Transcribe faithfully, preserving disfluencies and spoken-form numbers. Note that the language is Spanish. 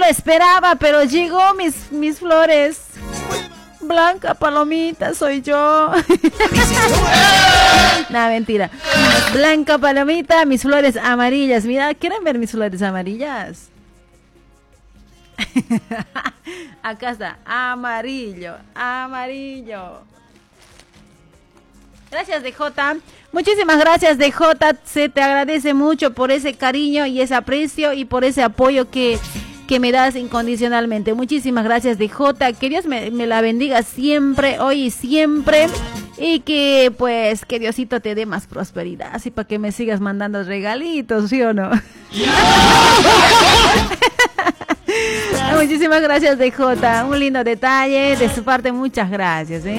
esperaba, pero llegó mis, mis flores. Blanca Palomita, soy yo. No, mentira. Blanca Palomita, mis flores amarillas. Mira, ¿quieren ver mis flores amarillas? Acá está, amarillo, amarillo. Gracias, D J. Muchísimas gracias, D J. Se te agradece mucho por ese cariño y ese aprecio y por ese apoyo que, que me das incondicionalmente. Muchísimas gracias, D J. Que Dios me, me la bendiga siempre, hoy y siempre. Y que, pues, que Diosito te dé más prosperidad. Así para que me sigas mandando regalitos, ¿sí o no? Muchísimas gracias, D J. Un lindo detalle de su parte. Muchas gracias, ¿eh?